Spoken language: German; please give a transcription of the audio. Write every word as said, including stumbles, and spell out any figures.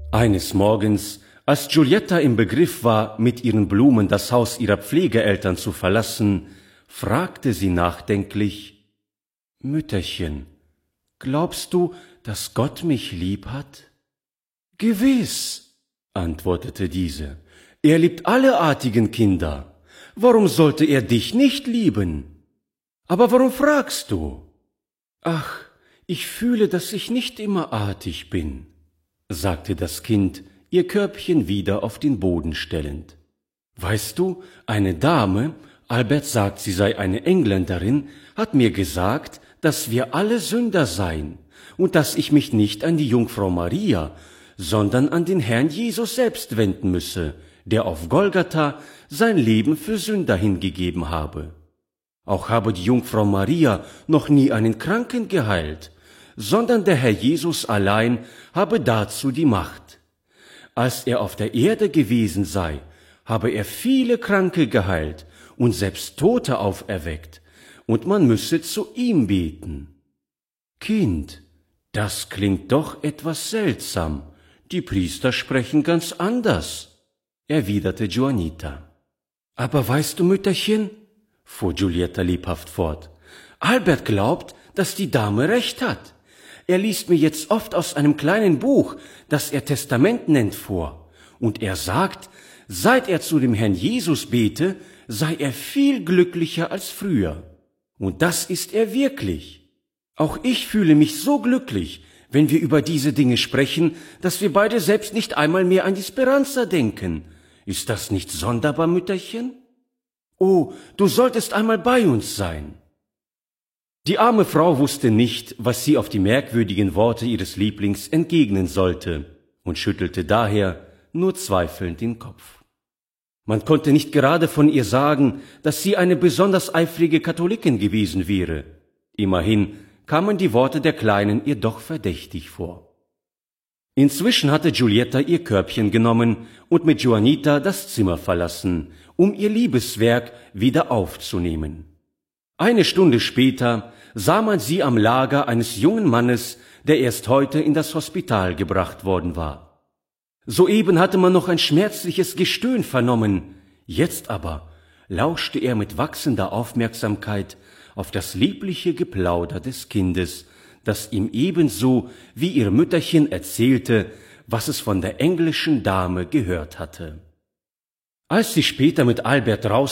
Eines Morgens, als Giulietta im Begriff war, mit ihren Blumen das Haus ihrer Pflegeeltern zu verlassen, fragte sie nachdenklich: »Mütterchen, glaubst du, dass Gott mich lieb hat?« »Gewiss«, antwortete diese, »er liebt alle artigen Kinder. Warum sollte er dich nicht lieben? Aber warum fragst du?« »Ach, ich fühle, dass ich nicht immer artig bin«, sagte das Kind, ihr Körbchen wieder auf den Boden stellend. »Weißt du, eine Dame, Albert sagt, sie sei eine Engländerin, hat mir gesagt, dass wir alle Sünder seien und dass ich mich nicht an die Jungfrau Maria, sondern an den Herrn Jesus selbst wenden müsse, der auf Golgatha sein Leben für Sünder hingegeben habe. Auch habe die Jungfrau Maria noch nie einen Kranken geheilt, sondern der Herr Jesus allein habe dazu die Macht. Als er auf der Erde gewesen sei, habe er viele Kranke geheilt und selbst Tote auferweckt, und man müsse zu ihm beten.« »Kind, das klingt doch etwas seltsam. Die Priester sprechen ganz anders«, erwiderte Juanita. »Aber weißt du, Mütterchen«, fuhr Giulietta lebhaft fort, »Albert glaubt, dass die Dame recht hat. Er liest mir jetzt oft aus einem kleinen Buch, das er Testament nennt, vor, und er sagt, seit er zu dem Herrn Jesus bete, sei er viel glücklicher als früher. Und das ist er wirklich. Auch ich fühle mich so glücklich, wenn wir über diese Dinge sprechen, dass wir beide selbst nicht einmal mehr an die Speranza denken. Ist das nicht sonderbar, Mütterchen? Oh, du solltest einmal bei uns sein.« Die arme Frau wusste nicht, was sie auf die merkwürdigen Worte ihres Lieblings entgegnen sollte und schüttelte daher nur zweifelnd den Kopf. Man konnte nicht gerade von ihr sagen, dass sie eine besonders eifrige Katholikin gewesen wäre. Immerhin kamen die Worte der Kleinen ihr doch verdächtig vor. Inzwischen hatte Giulietta ihr Körbchen genommen und mit Juanita das Zimmer verlassen, um ihr Liebeswerk wieder aufzunehmen. Eine Stunde später sah man sie am Lager eines jungen Mannes, der erst heute in das Hospital gebracht worden war. Soeben hatte man noch ein schmerzliches Gestöhn vernommen, jetzt aber lauschte er mit wachsender Aufmerksamkeit auf das liebliche Geplauder des Kindes, das ihm ebenso wie ihr Mütterchen erzählte, was es von der englischen Dame gehört hatte. Als sie später mit Albert raus